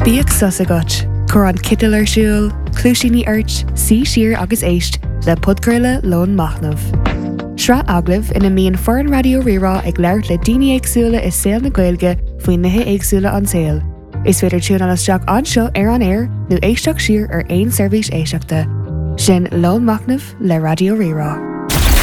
Bíag sus agat, chur an citil ar siúl, clúisíní airt, sí siar agus éist le podcréile lón machnamh. Sra aglah ina míon foran radio rirá ag leirt le daoine éagsúla is saoil na Gaeilge faoin nithe éagsúla an saoil. Is féidir tún an isteach anseo ar an air nó éisteach siar ar aon seirbhís éisteachta. Sin lón machnamh le radio rirá.